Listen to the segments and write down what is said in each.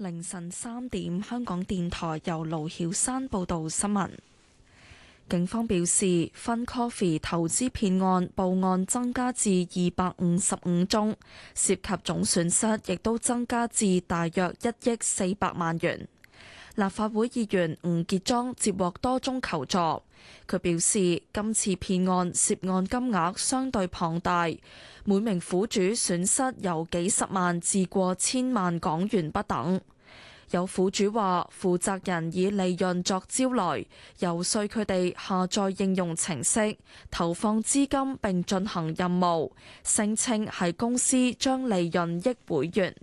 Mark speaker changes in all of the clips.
Speaker 1: 凌晨3點，香港電台由盧曉山報道新聞。警方表示，FunCoffee 投資騙案報案增加至255宗，涉及總損失亦都增加至大約1億400萬元。立法會議員吳傑莊接獲多宗求助，佢表示今次騙案涉案金額相對龐大，每名苦主損失由幾十萬至過千萬港元不等。有苦主話，負責人以利潤作招來，遊說佢哋下載應用程式，投放資金並進行任務，聲稱係公司將利潤益會員。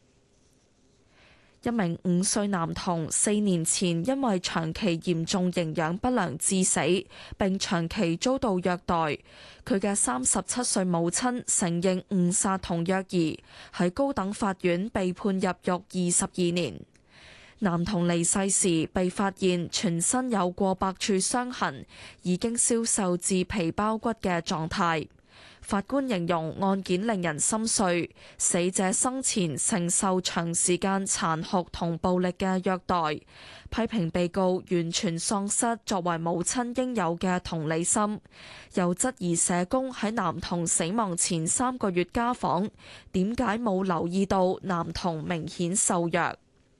Speaker 1: 一名5歲男童4年前因為長期嚴重營養不良致死，並長期遭到虐待。佢嘅37歲母親承認誤殺同虐兒，喺高等法院被判入獄22年。男童離世時被發現全身有過百處傷痕，已經消瘦至皮包骨嘅狀態。法官形容案件令人心碎，死者生前承受長時間殘酷同暴力嘅虐待，批評被告完全喪失作為母親應有嘅同理心，又質疑社工喺男童死亡前3個月家訪，點解冇留意到男童明顯瘦弱。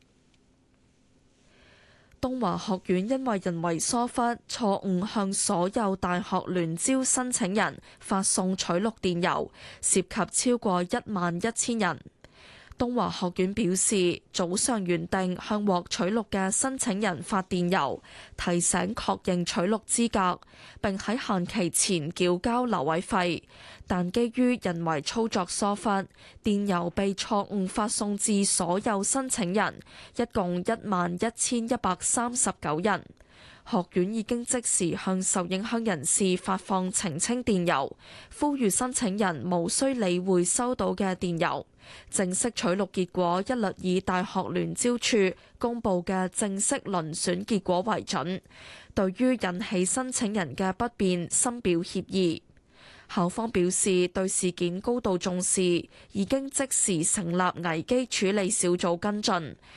Speaker 1: 東華學院因為人為疏忽，錯誤向所有大學聯招申請人發送取錄電郵，涉及超過11000人。東華學院表示，早上原定向獲取錄嘅申請人發電郵，提醒確認取錄資格，並喺限期前繳交留位費，但基於人為操作疏忽，電郵被錯誤發送至所有申請人，一共11139人。學院已經即時向受影響人士發放澄清電郵，呼籲申請人無需理會收到嘅電郵。正式取錄結果一律以大學聯招處公佈嘅正式遴選結果為準。對於引起申請人嘅不便，深表歉意。校方表示對事件高度重視，已經即時成立危機處理小組跟進。